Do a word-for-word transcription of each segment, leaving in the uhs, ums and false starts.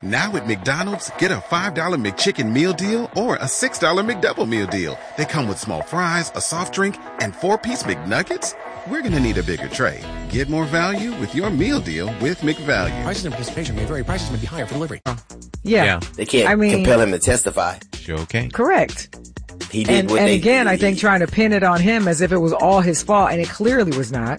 Now at McDonald's, get a five dollar McChicken meal deal or a six dollar McDouble meal deal. They come with small fries, a soft drink, and four-piece McNuggets. We're going to need a bigger tray. Get more value with your meal deal with McValue. Prices and participation may vary. Prices may be higher for delivery. Yeah. Yeah. They can't I mean- compel him to testify. Sure can. Correct. He did And, what and they again, I he- think trying to pin it on him as if it was all his fault, and it clearly was not.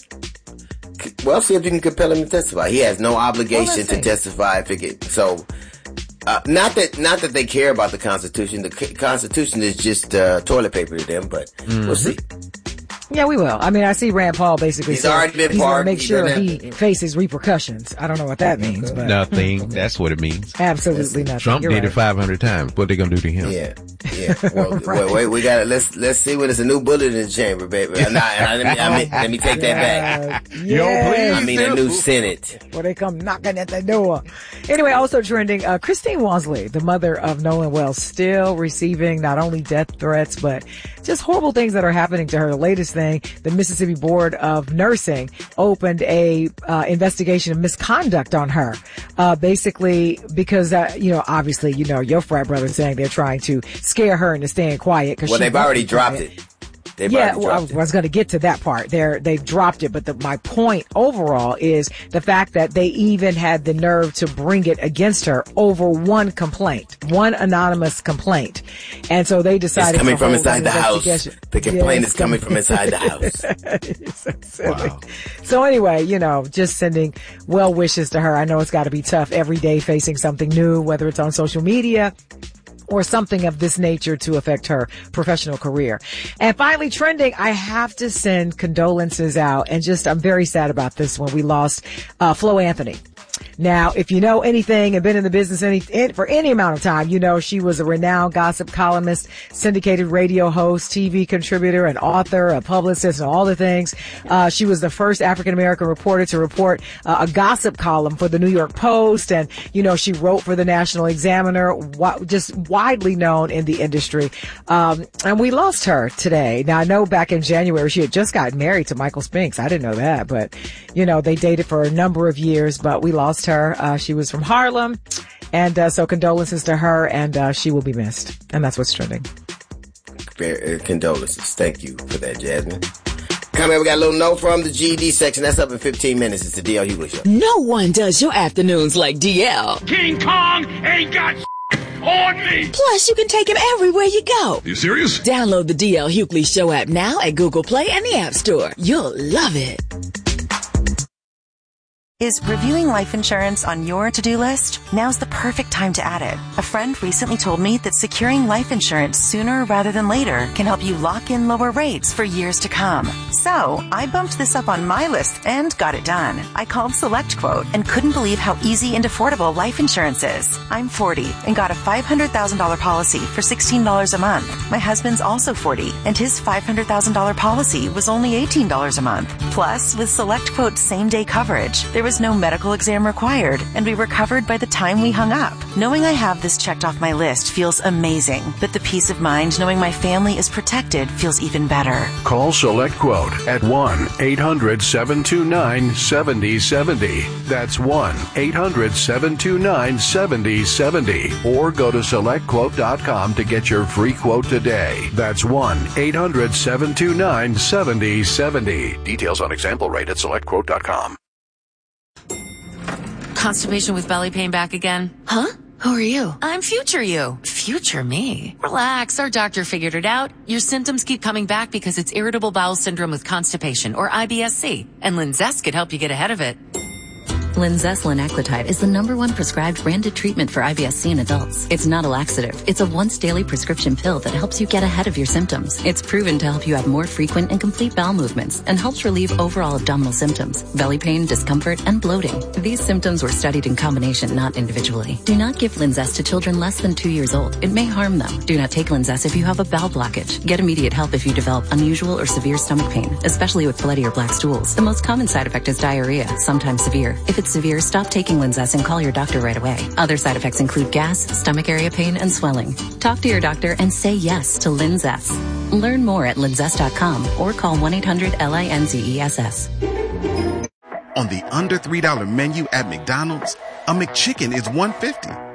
Well, see if you can compel him to testify. He has no obligation Well, let's to see. testify if it get, so, uh, not that, not that they care about the Constitution. The C- Constitution is just, uh, toilet paper to them, but we'll see. Yeah, we will. I mean, I see Rand Paul basically He's saying already been he's going to pardoned. make He sure doesn't he have to- faces repercussions. I don't know what that means, but Nothing. That's what it means. absolutely nothing. Trump You're did right. it five hundred times. What they gonna do to him? Yeah, yeah. Well, wait, wait, we got to let's let's see when there's a new bullet in the chamber, baby. Nah, nah, let, me, I mean, let me take that back. Uh, yes. I mean, a new Senate. Where they come knocking at the door. Anyway, also trending, uh, Christine Walsley, the mother of Nolan Wells, still receiving not only death threats, but just horrible things that are happening to her. The latest thing, the Mississippi Board of Nursing opened a uh, investigation of misconduct on her. Uh, basically because, uh, you know, obviously, you know, your frat brother saying they're trying to scare her into staying quiet. Cause Well, she they've won't already be dropped quiet. it. They've Yeah, already well, I dropped it. was going to get to that part. They're, they've dropped it, but the, my point overall is the fact that they even had the nerve to bring it against her over one complaint, one anonymous complaint. And so they decided It's coming to from hold inside an the house. investigation. The complaint Yeah, is coming from inside the house. It's so silly. Wow. So anyway, you know, just sending well wishes to her. I know it's got to be tough every day facing something new, whether it's on social media or something of this nature to affect her professional career. And finally, trending, I have to send condolences out, and just, I'm very sad about this when we lost uh Flo Anthony. Now, if you know anything and been in the business any for any amount of time, you know she was a renowned gossip columnist, syndicated radio host, T V contributor, an author, a publicist, and all the things. Uh, she was the first African-American reporter to report uh, a gossip column for the New York Post, and, you know, she wrote for the National Examiner, wi- just widely known in the industry. Um, and we lost her today. Now, I know back in January she had just gotten married to Michael Spinks. I didn't know that, but, you know, they dated for a number of years, but we lost her. Uh, she was from Harlem. And uh, so condolences to her, and uh, she will be missed. And that's what's trending. Very, uh, condolences. Thank you for that, Jasmine. Coming up, we got a little note from the G E D section. That's up in fifteen minutes. It's the D L Hughley Show. No one does your afternoons like D L. King Kong ain't got on me. Plus, you can take him everywhere you go. You serious? Download the D L Hughley Show app now at Google Play and the App Store. You'll love it. Is reviewing life insurance on your to-do list? Now's the perfect time to add it. A friend recently told me that securing life insurance sooner rather than later can help you lock in lower rates for years to come. So, I bumped this up on my list and got it done. I called SelectQuote and couldn't believe how easy and affordable life insurance is. I'm forty and got a five hundred thousand dollars policy for sixteen dollars a month. My husband's also forty and his five hundred thousand dollars policy was only eighteen dollars a month. Plus, with SelectQuote's same-day coverage, there was no medical exam required, and we were covered by the time we hung up. Knowing I have this checked off my list feels amazing, but the peace of mind knowing my family is protected feels even better. Call SelectQuote at one eight hundred seven two nine seven zero seven zero. That's one eight hundred seven two nine seven zero seven zero. Or go to select quote dot com to get your free quote today. That's one eight hundred seven two nine seven zero seven zero. Details on example rate at select quote dot com. Constipation with belly pain back again? Huh? Who are you? I'm future you. Future me. Relax, our doctor figured it out. Your symptoms keep coming back because it's irritable bowel syndrome with constipation, or I B S C, and Linzess could help you get ahead of it. Linzess linaclotide is the number one prescribed branded treatment for I B S C in adults. It's not a laxative. It's a once daily prescription pill that helps you get ahead of your symptoms. It's proven to help you have more frequent and complete bowel movements and helps relieve overall abdominal symptoms, belly pain, discomfort, and bloating. These symptoms were studied in combination, not individually. Do not give Linzess to children less than two years old. It may harm them. Do not take Linzess if you have a bowel blockage. Get immediate help if you develop unusual or severe stomach pain, especially with bloody or black stools. The most common side effect is diarrhea, sometimes severe. If it's severe, stop taking Linzess and call your doctor right away. Other side effects include gas, stomach area pain, and swelling. Talk to your doctor and say yes to Linzess. Learn more at linzess dot com or call one eight hundred L I N Z E S S. On the under three dollar menu at McDonald's, a McChicken is one fifty.